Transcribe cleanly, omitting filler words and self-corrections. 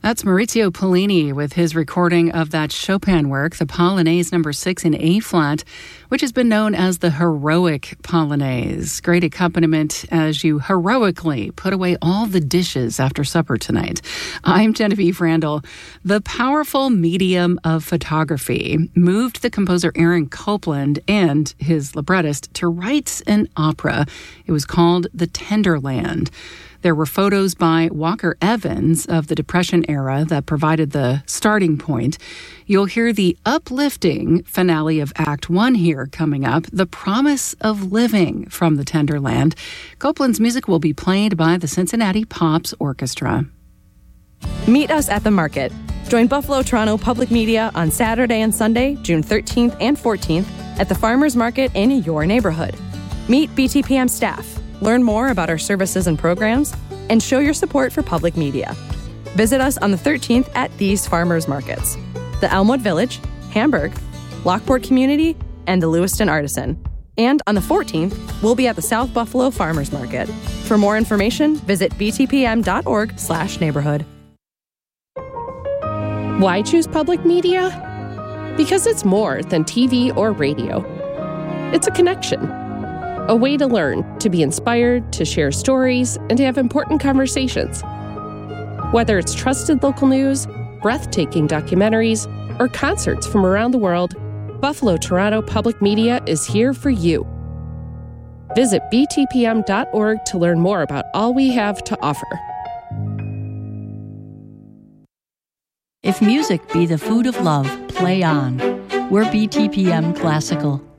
That's Maurizio Pollini with his recording of that Chopin work, the Polonaise No. 6 in A-flat, which has been known as the heroic Polonaise. Great accompaniment as you heroically put away all the dishes after supper tonight. I'm Genevieve Randall. The powerful medium of photography moved the composer Aaron Copland and his librettist to write an opera. It was called The Tenderland. There were photos by Walker Evans of the Depression era that provided the starting point. You'll hear the uplifting finale of Act 1 here coming up, The Promise of Living from the Tenderland. Copland's music will be played by the Cincinnati Pops Orchestra. Meet us at the market. Join Buffalo Toronto Public Media on Saturday and Sunday, June 13th and 14th at the Farmers Market in your neighborhood. Meet BTPM staff. Learn more about our services and programs, and show your support for public media. Visit us on the 13th at these farmers markets: the Elmwood Village, Hamburg, Lockport Community, and the Lewiston Artisan. And on the 14th, we'll be at the South Buffalo Farmers Market. For more information, visit btpm.org/neighborhood. Why choose public media? Because it's more than TV or radio. It's a connection. A way to learn, to be inspired, to share stories, and to have important conversations. Whether it's trusted local news, breathtaking documentaries, or concerts from around the world, Buffalo Toronto Public Media is here for you. Visit btpm.org to learn more about all we have to offer. If music be the food of love, play on. We're BTPM Classical.